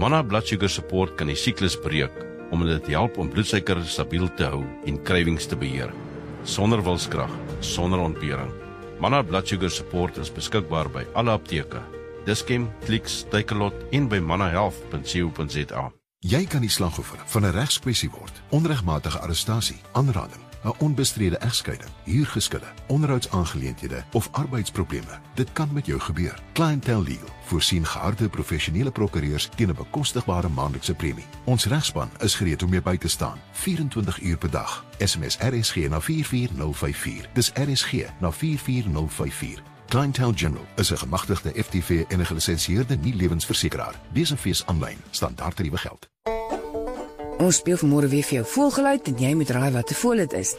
Manna Blood Sugar Support kan die siklus breek, omdat dit help om bloedsuiker stabiel te hou en krywings te beheer, sonder wilskrag, sonder ontbering. Manna Blood Sugar Support is beskikbaar by alle apteke, Dis-Chem, Clicks, Takealot en by mannahealth.co.za. Jy kan die slagoffer van 'n regskwessie word. Onregmatige arrestasie, aanranding, 'n onbestrede egskeiding, huurgeskille, onderhoudsaangeleenthede of arbeidsprobleme. Dit kan met jou gebeur. Clientele Legal voorsien geharde professionele prokureurs teen 'n bekostigbare maandelikse premie. Ons regspan is gereed om jou by te staan, 24 uur per dag. SMS RSG na 44054. Dis RSG na 44054. Clientele General is 'n gemagtigde FTV en 'n gelisensieerde nie-lewensversekeraar. Lees en fees aanlyn, standaard tariewe geld. Ons speel vanmôre weer vir jou voelgeluid en jy moet raai wat 'n voël dit is.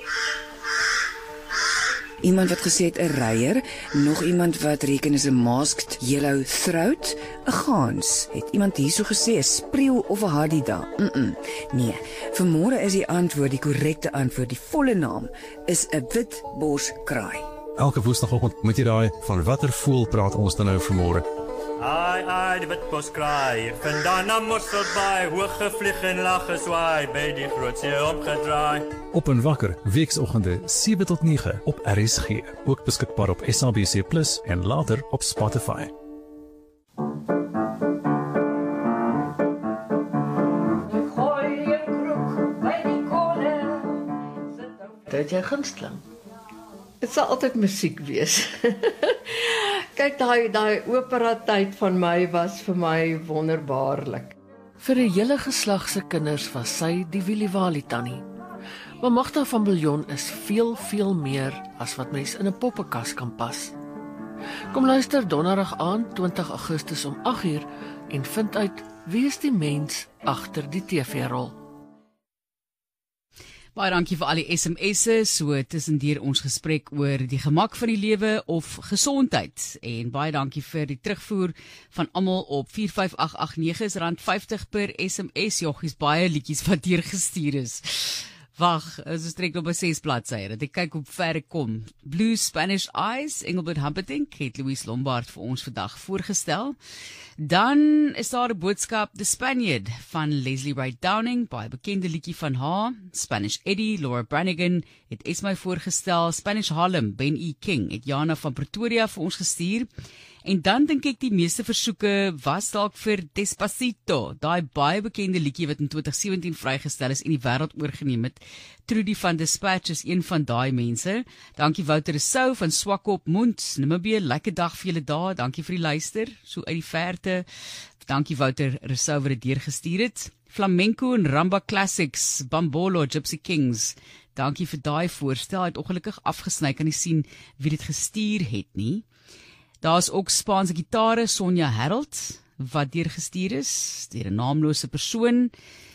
Iemand wat gesê het 'n reier, nog iemand wat reken is 'n masked yellow throat, 'n gans. Het iemand hierso gesê 'n spreeu of 'n hadida? Nee, vanmôre is die antwoord, die korrekte antwoord, die volle naam is 'n witborskraai. Elke woensdagoggend moet jy daai van watter voël praat ons dan nou vanmôre? Ai, die witboskraai, vandaan na Mosselbaai, hoog gevlieg en lag geswaai, by die groot see omgedraai. Op en wakker, weekoggende 7 tot 9 op RSG. Ook beskikbaar op SABC+ en later op Spotify. Het jy gunsteling? Dit sal altyd musiek wees. Kyk, daai opera tyd van my was vir my wonderbaarlik. Vir 'n hele geslag se kinders was sy die Williewalie tannie. Maar Magda van Biljon is veel meer as wat mens in 'n poppenkas kan pas. Kom luister donderdag aand 20 Augustus om 8uur en vind uit wie is die mens agter die TV-rol. Baie dankie vir al die SMS'e, so tussendeur ons gesprek oor die gemak van die lewe of gesondheid. En baie dankie vir die terugvoer van almal op 45889 is R50 per SMS. Joggies, baie liedjies wat deurgestuur is. Wag, ons trek op 6 bladsye, dat ek kyk hoe ver ek kom. Blue Spanish Eyes, Engelbert Humperdinck, het Louise Lombard vir ons vandag voorgestel. Dan is daar 'n boodskap, The Spaniard, van Leslie Wright Downing, baie bekende liedjie van haar. Spanish Eddie, Laura Branigan, het Esmy voorgestel. Spanish Harlem, Ben E. King, het Jana van Pretoria vir ons gestuur. En dan dink ek die meeste versoeke was dalk vir Despacito, daai baie bekende liedjie wat in 2017 vrygestel is en die wêreld oorgeneem het. Trudy van Dispatch is een van daai mense. Dankie Wouter Rousseau van Swakop Mond, Namibië, lekker dag vir julle daar. Dankie vir die luister, so uit die verte. Dankie Wouter Rousseau wat dit deurgestuur het. Flamenco en Ramba Classics, Bambolo, Gypsy Kings. Dankie vir daai voorstel. Hy het ongelukkig afgesny, kan nie sien wie dit gestuur het nie. Daar is ook Spaanse gitare, Sonja Harold, wat deurgestuur is, deur 'n naamlose persoon.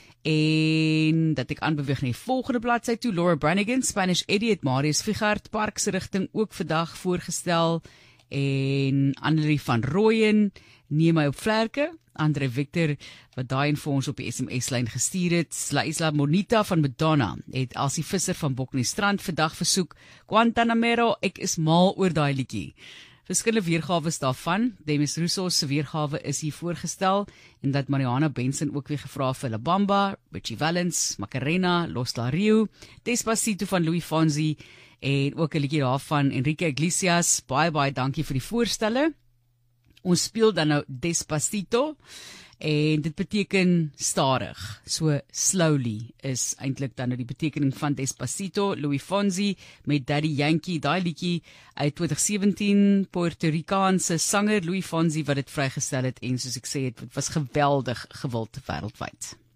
En dat ek aanbeweeg na die volgende bladsy toe, Laura Branigan, Spanish Eddie, het Marius Figart, Park se rigting ook vandag voorgestel. En Annelie van Rooyen, Neem my op vlerke, Andre Victor, wat daai vir ons op die SMS-lyn gestuur het. La Isla Monita van Madonna, het Elsie Visser van Bokniestrand vandag versoek. Guantanamero, ek is mal oor daai liedjie. Verskillende weergawe daarvan. Demis Rousseau se weergawe is hier voorgestel en dat Mariana Benson ook weer gevra vir La Bamba, Richie Valens, Macarena, Los La Rio, Despacito van Louis Fonsi en ook 'n liedjie daarvan Enrique Iglesias. Baie dankie vir die voorstelle. Ons speel dan nou Despacito en dit beteken stadig, so slowly is eintlik dan nou die betekening van Despacito. Louis Fonsi met Daddy Yankee, daai liedjie uit 2017, Puerto Ricaanse sanger Louis Fonsi wat dit vrygestel het en soos ek sê, het was geweldig gewild wêreldwyd.